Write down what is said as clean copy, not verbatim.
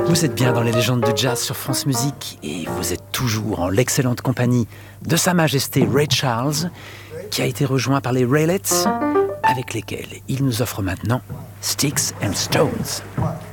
Vous êtes bien dans les légendes du jazz sur France Musique et vous êtes toujours en l'excellente compagnie de Sa Majesté Ray Charles, qui a été rejoint par les Raelettes, avec lesquels il nous offre maintenant Sticks and Stones.